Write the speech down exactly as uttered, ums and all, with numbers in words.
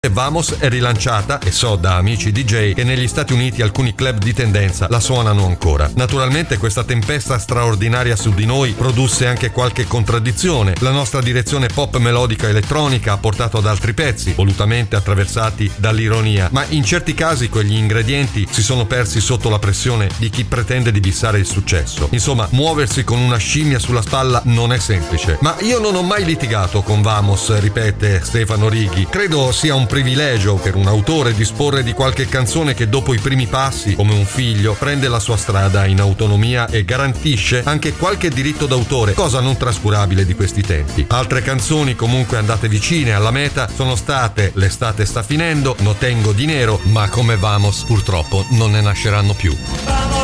Vamos è rilanciata e so da amici D J che negli Stati Uniti alcuni club di tendenza la suonano ancora. Naturalmente questa tempesta straordinaria su di noi produsse anche qualche contraddizione. La nostra direzione pop melodica elettronica ha portato ad altri pezzi, volutamente attraversati dall'ironia, ma in certi casi quegli ingredienti si sono persi sotto la pressione di chi pretende di bissare il successo. Insomma, muoversi con una scimmia sulla spalla non è semplice. Ma io non ho mai litigato con Vamos, ripete Stefano Righi. Credo sia un privilegio per un autore disporre di qualche canzone che dopo i primi passi, come un figlio, prende la sua strada in autonomia e garantisce anche qualche diritto d'autore, cosa non trascurabile di questi tempi. Altre canzoni comunque andate vicine alla meta sono state L'estate sta finendo, No tengo dinero, ma come Vamos purtroppo non ne nasceranno più.